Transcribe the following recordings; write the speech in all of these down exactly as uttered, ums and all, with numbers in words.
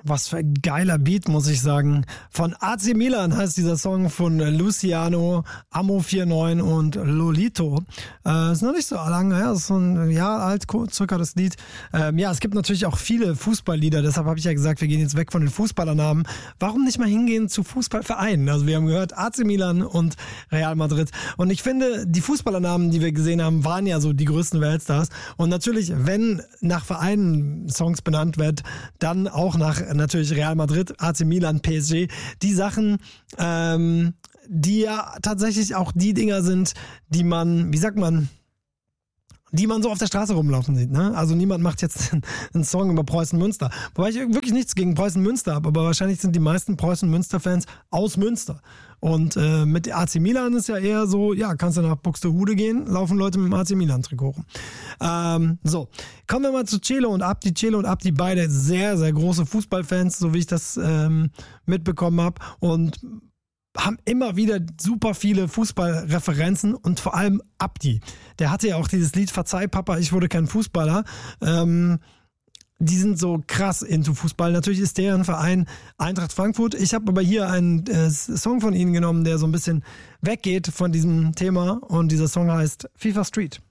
Was für ein geiler Beat, muss ich sagen. Von A C Milan heißt dieser Song von Luciano, Amo neunundvierzig und Lolito. Äh, ist noch nicht so lange, ja, ist so ein Jahr alt, circa das Lied. Ähm, ja, es gibt natürlich auch viele Fußballlieder, deshalb habe ich ja gesagt, wir gehen jetzt weg von den Fußballernamen. Warum nicht mal hingehen zu Fußballvereinen? Also wir haben gehört, A C Milan und Real Madrid. Und ich finde, die Fußballernamen, die wir gesehen haben, waren ja so die größten Weltstars. Und natürlich, wenn nach Vereinen Songs benannt wird, dann auch nach natürlich Real Madrid, A C Milan, P S G. Die Sachen, ähm, die ja tatsächlich auch die Dinger sind, die man, wie sagt man, die man so auf der Straße rumlaufen sieht. Ne? Also niemand macht jetzt einen Song über Preußen-Münster. Wobei ich wirklich nichts gegen Preußen-Münster habe, aber wahrscheinlich sind die meisten Preußen-Münster-Fans aus Münster. Und äh, mit A C Milan ist ja eher so, ja, kannst du nach Buxtehude gehen, laufen Leute mit dem A C Milan-Trikot rum. Ähm, so, kommen wir mal zu Celo und Abdi. Celo und Abdi, beide sehr, sehr große Fußballfans, so wie ich das ähm, mitbekommen habe. Und haben immer wieder super viele Fußballreferenzen und vor allem Abdi. Der hatte ja auch dieses Lied Verzeih Papa, ich wurde kein Fußballer. Ähm, die sind so krass into Fußball. Natürlich ist deren Verein Eintracht Frankfurt. Ich habe aber hier einen äh, Song von ihnen genommen, der so ein bisschen weggeht von diesem Thema und dieser Song heißt FIFA Street.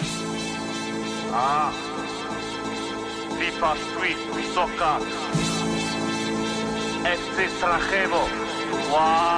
Ah, FIFA Street Soccer F C Sarajevo. Wow.